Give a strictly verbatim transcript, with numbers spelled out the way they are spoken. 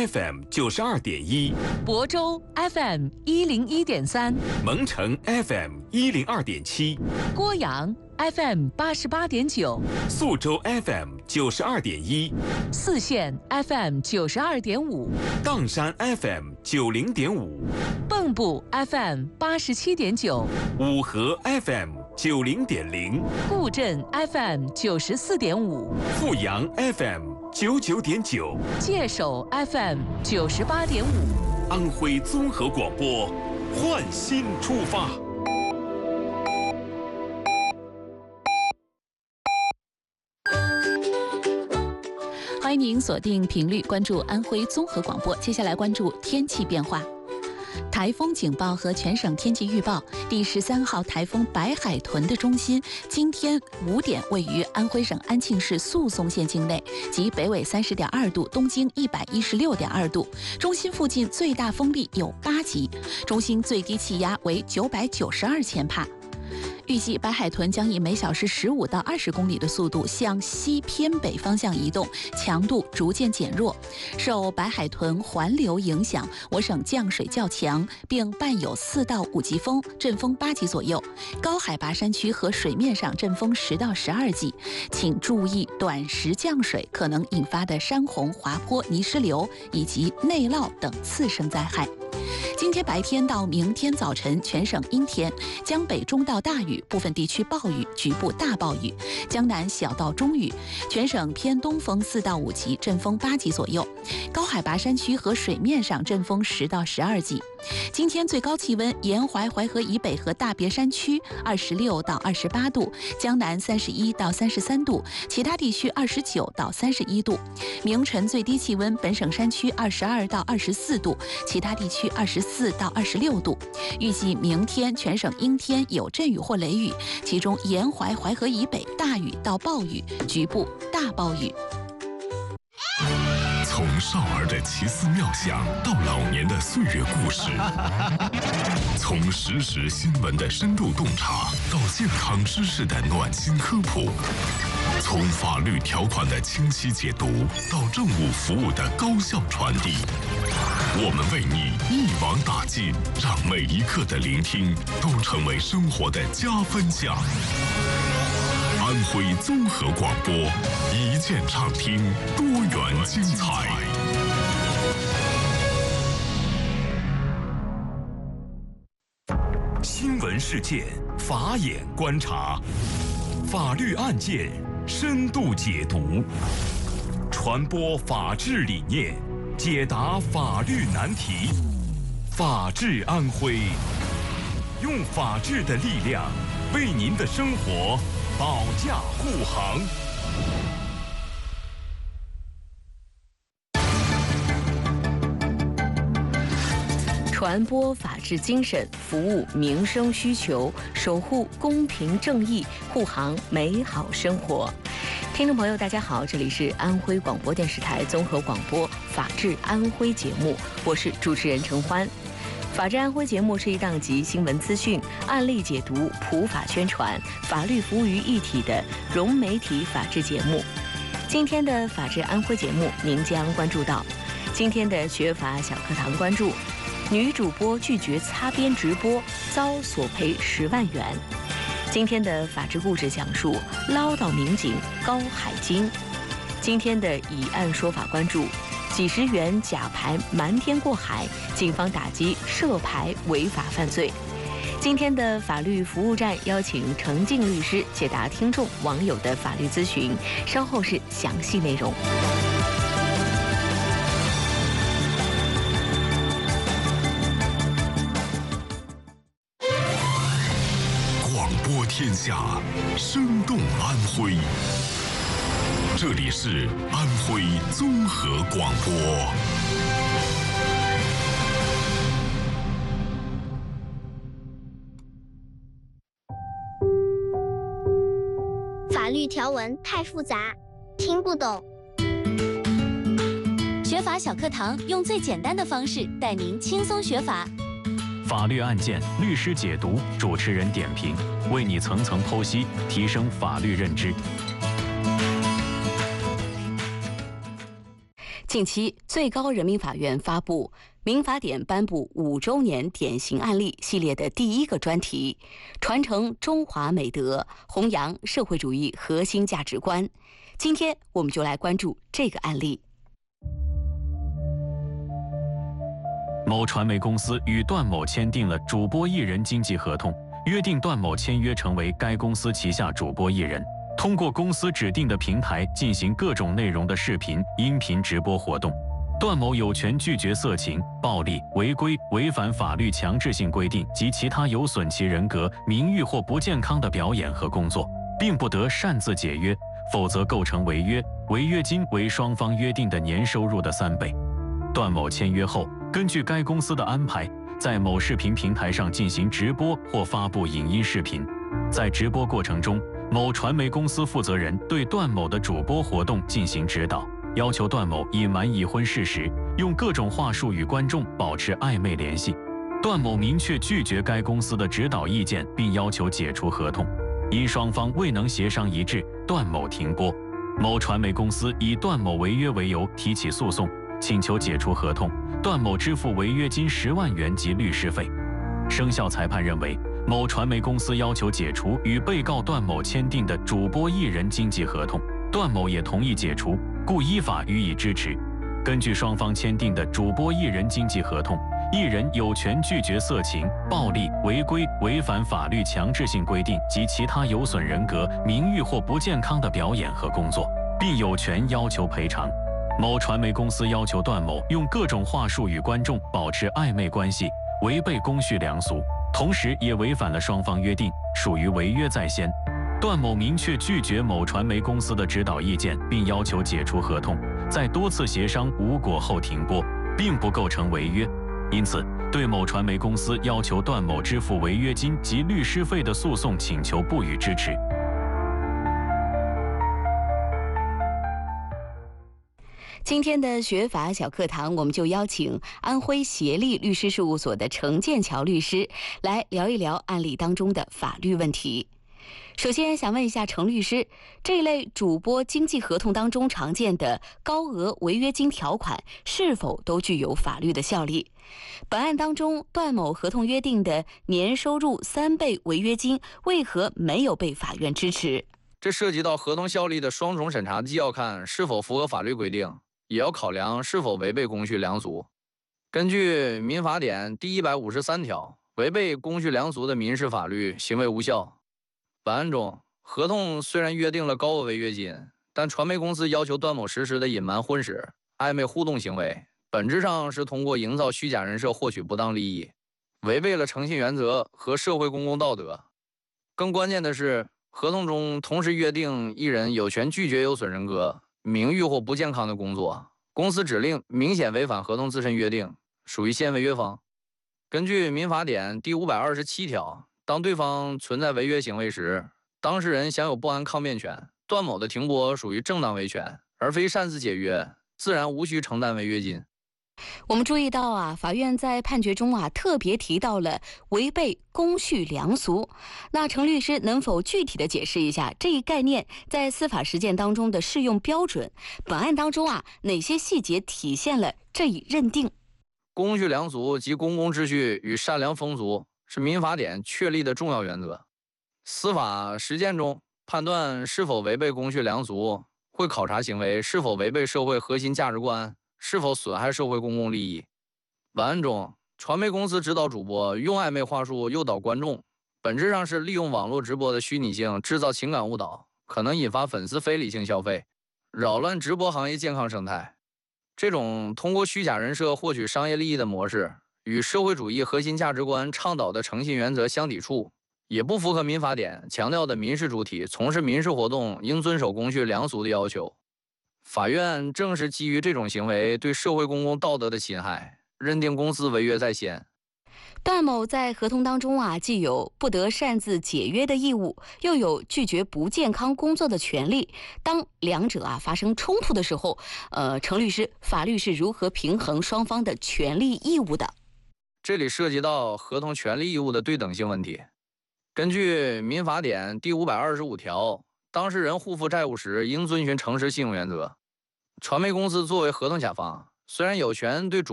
F M 九十二点一， 亳州 F M 一零一点三， 蒙城 F M 一零二点七， 郭阳 F M 八十八点九， 宿州 F M 九十二点一， 泗县 F M 九十二点五， 砀山 F M 九零点五， 蚌埠 F M 八十七点九， 五河 F M 九零点零， 固镇 F M 九十四点五， 富阳 F M 九九点九， 界首 F M 九十八点五， 安徽综合广播，换新出发。 欢迎您锁定频率，关注安徽综合广播。接下来关注天气变化。台风警报和全省天气预报，第十三号台风白海豚的中心今天五点位于安徽省安庆市宿松县境内，即北纬三十点二度，东经一百一十六点二度。中心附近最大风力有八级，中心最低气压为九百九十二千帕。预计白海豚将以每小时十五到二十公里的速度向西偏北方向移动，强度逐渐减弱。受白海豚环流影响，我省降水较强，并伴有四到五级风，阵风八级左右。高海拔山区和水面上阵风十到十二级，请注意短时降水可能引发的山洪、滑坡、泥石流以及内涝等次生灾害。今天白天到明天早晨，全省阴天，江北中到大雨，部分地区暴雨，局部大暴雨；江南小到中雨。全省偏东风四到五级，阵风八级左右。高海拔山区和水面上阵风十到十二级。今天最高气温，沿淮淮河以北和大别山区二十六到二十八度，江南三十一到三十三度，其他地区二十九到三十一度。明晨最低气温，本省山区二十二到二十四度，其他地区二十四到二十六度。预计明天全省阴天，有阵雨或雷雨，其中沿淮淮河以北大雨到暴雨，局部大暴雨。 从少儿的奇思妙想到老年的岁月故事，从实时新闻的深度洞察到健康知识的暖心科普，从法律条款的清晰解读到政务服务的高效传递，我们为你一网打尽，让每一刻的聆听都成为生活的加分项。安徽综合广播，一键畅听，多元精彩。 新闻事件，法眼观察，法律案件深度解读，传播法治理念，解答法律难题。法治安徽，用法治的力量为您的生活保驾护航。 传播法治精神，服务民生需求，守护公平正义，护航美好生活。听众朋友，大家好，这里是安徽广播电视台综合广播《法治安徽》节目，我是主持人陈欢。法治安徽节目是一档集新闻资讯、案例解读、普法宣传、法律服务于一体的融媒体法治节目。今天的法治安徽节目，您将关注到今天的学法小课堂，关注女主播拒绝擦边直播，遭索赔十万元。今天的法治故事讲述唠叨民警高海金。今天的以案说法，关注几十元假牌瞒天过海，警方打击涉牌违法犯罪。今天的法律服务站邀请程静律师解答听众网友的法律咨询，稍后是详细内容。 广播天下，生动安徽。这里是安徽综合广播。 法律条文太复杂，听不懂。 学法小课堂用最简单的方式带您轻松学法。 法律案件，律师解读，主持人点评，为你层层剖析，提升法律认知。 近期，最高人民法院发布《民法典颁布五周年典型案例》系列的第一个专题，传承中华美德，弘扬社会主义核心价值观。今天我们就来关注这个案例。 某传媒公司与段某签订了主播艺人经纪合同，约定段某签约成为该公司旗下主播艺人，通过公司指定的平台进行各种内容的视频、音频直播活动。段某有权拒绝色情、暴力、违规、违反法律强制性规定及其他有损其人格、名誉或不健康的表演和工作，并不得擅自解约，否则构成违约，违约金为双方约定的年收入的三倍。段某签约后，根据该公司的安排，在某视频平台上进行直播或发布影音视频。在直播过程中，某传媒公司负责人对段某的主播活动进行指导，要求段某隐瞒已婚事实，用各种话术与观众保持暧昧联系。段某明确拒绝该公司的指导意见，并要求解除合同。因双方未能协商一致，段某停播。某传媒公司以段某违约为由提起诉讼，请求解除合同，段某支付违约金十万元及律师费。生效裁判认为，某传媒公司要求解除与被告段某签订的主播艺人经纪合同，段某也同意解除，故依法予以支持。根据双方签订的主播艺人经纪合同，艺人有权拒绝色情、暴力、违规、违反法律强制性规定及其他有损人格、名誉或不健康的表演和工作，并有权要求赔偿。某传媒公司要求段某用各种话术与观众保持暧昧关系，违背公序良俗，同时也违反了双方约定，属于违约在先。段某明确拒绝某传媒公司的指导意见，并要求解除合同，在多次协商无果后停播，并不构成违约。因此，对某传媒公司要求段某支付违约金及律师费的诉讼请求不予支持。 今天的学法小课堂，我们就邀请安徽协力律师事务所的程剑桥律师来聊一聊案例当中的法律问题。首先想问一下程律师，这类主播经纪合同当中常见的高额违约金条款是否都具有法律的效力？本案当中，段某合同约定的年收入三倍违约金为何没有被法院支持？ 这涉及到合同效力的双重审查，既要看是否符合法律规定，也要考量是否违背公序良俗。根据民法典第一百五十三条，违背公序良俗的民事法律行为无效。本案中，合同虽然约定了高额违约金，但传媒公司要求段某实施的隐瞒婚史、暧昧互动行为，本质上是通过营造虚假人设获取不当利益，违背了诚信原则和社会公共道德。更关键的是，合同中同时约定艺人有权拒绝有损人格、名誉或不健康的工作，公司指令明显违反合同自身约定，属于先违约方。根据民法典第五百二十七条，当对方存在违约行为时，当事人享有不安抗辩权。段某的停播属于正当维权，而非擅自解约，自然无需承担违约金。 我们注意到啊，法院在判决中啊特别提到了违背公序良俗。那程律师能否具体的解释一下这一概念在司法实践当中的适用标准？本案当中啊哪些细节体现了这一认定？ 公序良俗及公共秩序与善良风俗是民法典确立的重要原则。司法实践中判断是否违背公序良俗，会考察行为是否违背社会核心价值观，是否损害社会公共利益。本案中，传媒公司指导主播用暧昧话术诱导观众，本质上是利用网络直播的虚拟性制造情感误导，可能引发粉丝非理性消费，扰乱直播行业健康生态。这种通过虚假人设获取商业利益的模式，与社会主义核心价值观倡导的诚信原则相抵触，也不符合民法典强调的民事主体从事民事活动应遵守公序良俗的要求。法院正是基于这种行为对社会公共道德的侵害，认定公司违约在先。 段某在合同当中啊，既有不得擅自解约的义务，又有拒绝不健康工作的权利。当两者啊发生冲突的时候，呃，程律师，法律是如何平衡双方的权利义务的？ 这里涉及到合同权利义务的对等性问题。根据民法典第五百二十五条，当事人互负债务时应遵循诚实信用原则。 传媒公司作为合同甲方，虽然有权对主